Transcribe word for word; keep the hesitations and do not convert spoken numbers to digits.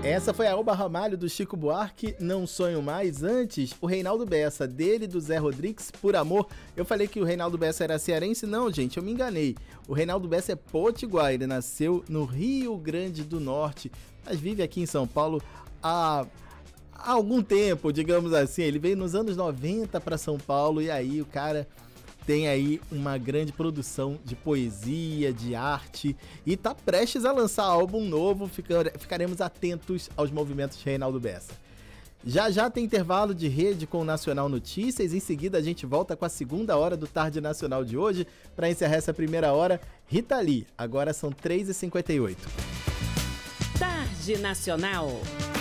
Essa foi a Elba Ramalho do Chico Buarque, Não Sonho Mais. Antes, o Reinaldo Bessa, dele do Zé Rodrigues, Por Amor. Eu falei que o Reinaldo Bessa era cearense? Não, gente, eu me enganei. O Reinaldo Bessa é potiguar, ele nasceu no Rio Grande do Norte, mas vive aqui em São Paulo há, há algum tempo, digamos assim. Ele veio nos anos noventa para São Paulo e aí o cara tem aí uma grande produção de poesia, de arte e tá prestes a lançar álbum novo. Ficaremos atentos aos movimentos de Reinaldo Bessa. Já já tem intervalo de rede com o Nacional Notícias. Em seguida a gente volta com a segunda hora do Tarde Nacional de hoje. Para encerrar essa primeira hora, Rita Lee. Agora são três e cinquenta e oito. Tarde Nacional.